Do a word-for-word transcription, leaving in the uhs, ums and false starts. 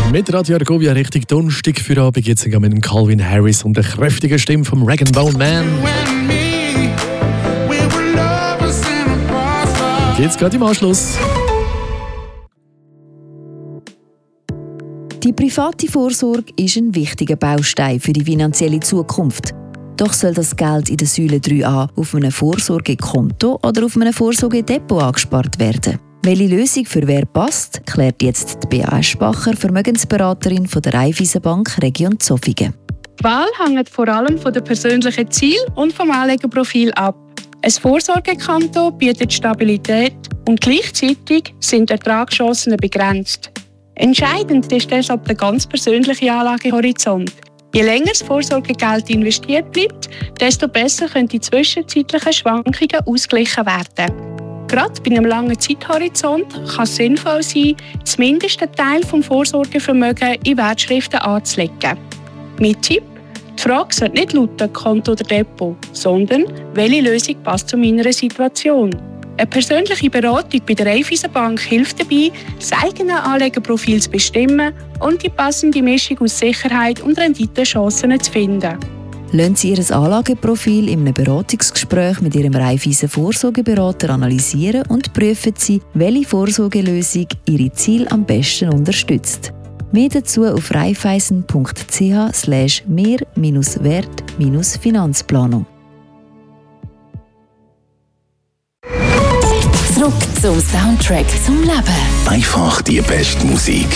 Mit Radio Argovia Richtung Donnerstag für Abend jetzt mit dem Calvin Harris und der kräftigen Stimme vom Rag and Bone Man. Jetzt gerade im Anschluss. Die private Vorsorge ist ein wichtiger Baustein für die finanzielle Zukunft. Doch soll das Geld in der Säule drei a auf einem Vorsorgekonto oder auf einem Vorsorgedepot angespart werden? Welche Lösung für wer passt, klärt jetzt die Bea Eschbacher, Vermögensberaterin von der Raiffeisenbank Region Zofingen. Die Wahl hängt vor allem von den persönlichen Zielen und vom Anlegerprofil ab. Ein Vorsorgekonto bietet Stabilität und gleichzeitig sind Ertragschancen begrenzt. Entscheidend ist deshalb der ganz persönliche Anlagehorizont. Je länger das Vorsorgegeld investiert bleibt, desto besser können die zwischenzeitlichen Schwankungen ausgeglichen werden. Gerade bei einem langen Zeithorizont kann es sinnvoll sein, zumindest einen Teil des Vorsorgevermögens in Wertschriften anzulegen. Mein Tipp: Die Frage sollte nicht lauten Konto oder Depot, sondern welche Lösung passt zu meiner Situation. Eine persönliche Beratung bei der Raiffeisenbank hilft dabei, das eigene Anlegerprofil zu bestimmen und die passende Mischung aus Sicherheit und Renditechancen zu finden. Lassen Sie Ihr Anlageprofil in einem Beratungsgespräch mit Ihrem Raiffeisen-Vorsorgeberater analysieren und prüfen Sie, welche Vorsorgelösung Ihre Ziele am besten unterstützt. Mehr dazu auf raiffeisen punkt c h slash mehr Wert Finanzplanung. Zurück zum Soundtrack zum Leben. Einfach die beste Musik